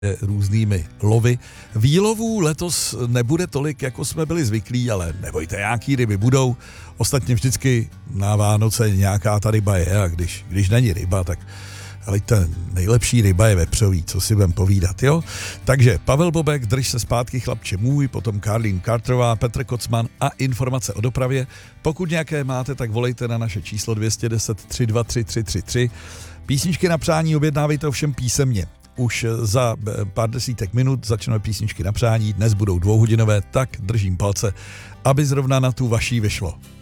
různými lovy. Výlovů letos nebude tolik, jako jsme byli zvyklí, ale nebojte, nějaký ryby budou. Ostatně vždycky na Vánoce nějaká ta ryba je a když není ryba, tak ale ta nejlepší ryba je vepřový, co si budem povídat, jo? Takže Pavel Bobek, Drž se zpátky chlapče můj, potom Karlín Carterová, Petr Kocman a informace o dopravě. Pokud nějaké máte, tak volejte na naše číslo 210 323 333. Písničky na přání objednávejte ovšem písemně. Už za pár desítek minut začneme písničky na přání, dnes budou 2hodinové, tak držím palce, aby zrovna na tu vaší vyšlo.